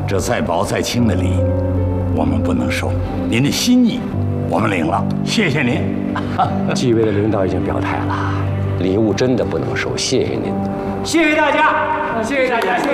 这再薄再轻的礼，我们不能收。您的心意，我们领了，谢谢您。 纪委的领导已经表态了，礼物真的不能收，谢谢您。 谢谢大家，谢谢大家。